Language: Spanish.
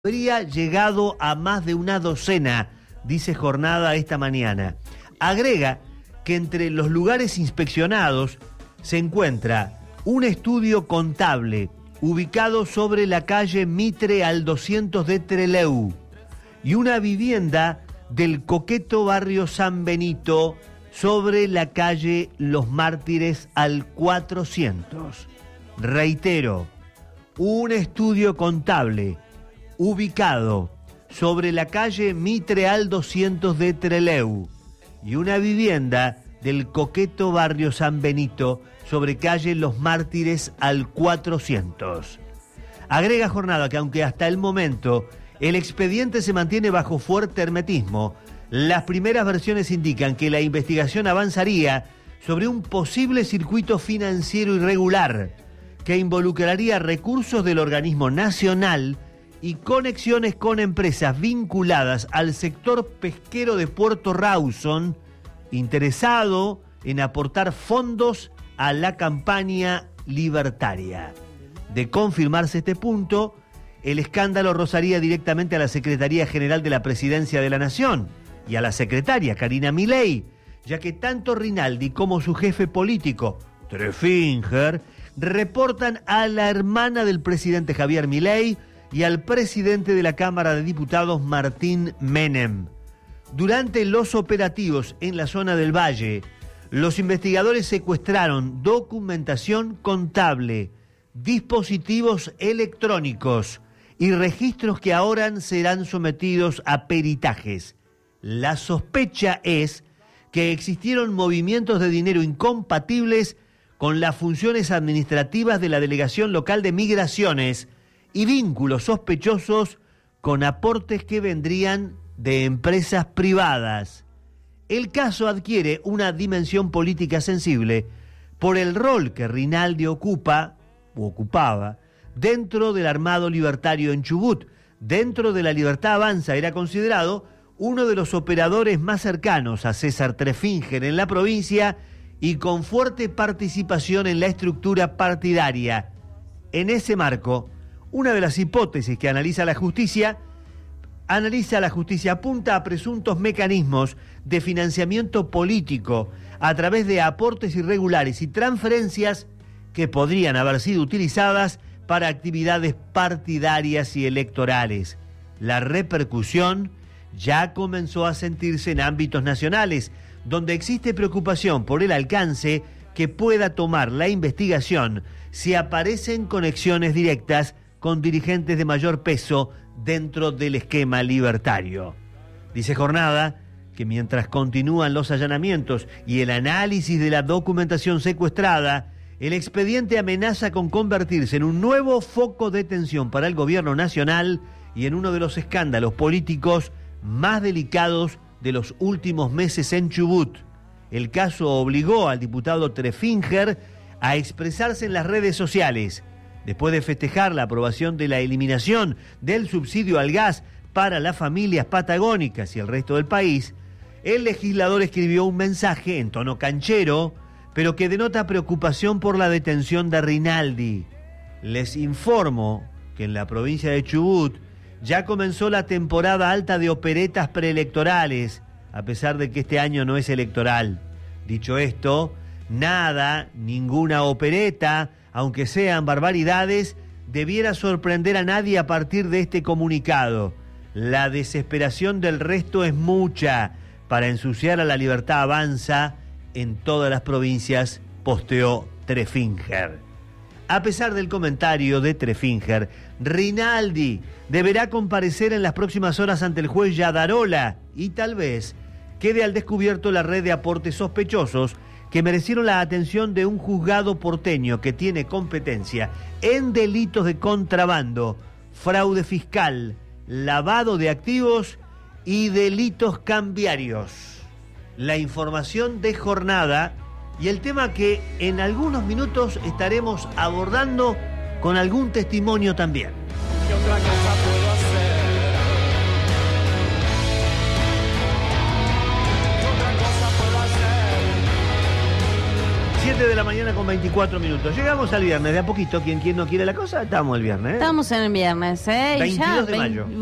habría llegado a más de una docena, dice Jornada esta mañana. Agrega que entre los lugares inspeccionados se encuentra un estudio contable ubicado sobre la calle Mitre al 200 de Trelew y una vivienda del coqueto barrio San Benito sobre la calle Los Mártires al 400. Reitero, un estudio contable ubicado sobre la calle Mitre al 200 de Trelew y una vivienda del coqueto barrio San Benito sobre calle Los Mártires al 400. Agrega Jornada que aunque hasta el momento el expediente se mantiene bajo fuerte hermetismo, las primeras versiones indican que la investigación avanzaría sobre un posible circuito financiero irregular que involucraría recursos del organismo nacional y conexiones con empresas vinculadas al sector pesquero de Puerto Rawson, interesado en aportar fondos a la campaña libertaria. De confirmarse este punto, el escándalo rozaría directamente a la Secretaría General de la Presidencia de la Nación y a la secretaria Karina Milei, ya que tanto Rinaldi como su jefe político, Trefinger, reportan a la hermana del presidente Javier Milei y al presidente de la Cámara de Diputados, Martín Menem. Durante los operativos en la zona del Valle, los investigadores secuestraron documentación contable, dispositivos electrónicos y registros que ahora serán sometidos a peritajes. La sospecha es que existieron movimientos de dinero incompatibles con las funciones administrativas de la Delegación Local de Migraciones y vínculos sospechosos con aportes que vendrían de empresas privadas. El caso adquiere una dimensión política sensible por el rol que Rinaldi ocupaba dentro del armado libertario en Chubut. Dentro de la Libertad Avanza era considerado uno de los operadores más cercanos a César Trefinger en la provincia y con fuerte participación en la estructura partidaria. En ese marco, una de las hipótesis que analiza la justicia apunta a presuntos mecanismos de financiamiento político a través de aportes irregulares y transferencias que podrían haber sido utilizadas para actividades partidarias y electorales. La repercusión ya comenzó a sentirse en ámbitos nacionales, donde existe preocupación por el alcance que pueda tomar la investigación si aparecen conexiones directas con dirigentes de mayor peso dentro del esquema libertario. Dice Jornada que mientras continúan los allanamientos y el análisis de la documentación secuestrada, el expediente amenaza con convertirse en un nuevo foco de tensión para el gobierno nacional y en uno de los escándalos políticos más delicados de los últimos meses en Chubut. El caso obligó al diputado Trefinger a expresarse en las redes sociales. Después de festejar la aprobación de la eliminación del subsidio al gas para las familias patagónicas y el resto del país, el legislador escribió un mensaje en tono canchero, pero que denota preocupación por la detención de Rinaldi. Les informo que en la provincia de Chubut ya comenzó la temporada alta de operetas preelectorales, a pesar de que este año no es electoral. Dicho esto, ninguna opereta, aunque sean barbaridades, debiera sorprender a nadie a partir de este comunicado. La desesperación del resto es mucha para ensuciar a la Libertad Avanza en todas las provincias, posteó Trefinger. A pesar del comentario de Trefinger, Rinaldi deberá comparecer en las próximas horas ante el juez Yadarola y tal vez quede al descubierto la red de aportes sospechosos que merecieron la atención de un juzgado porteño que tiene competencia en delitos de contrabando, fraude fiscal, lavado de activos y delitos cambiarios. La información de Jornada y el tema que en algunos minutos estaremos abordando con algún testimonio también. ¿Qué otra cosa puedo hacer? ¿Qué otra cosa puedo hacer? 7 de la la mañana con 24 minutos. Llegamos al viernes, de a poquito. Quien no quiere la cosa, estamos el viernes. Estamos en el viernes, ¿eh? 22 de mayo.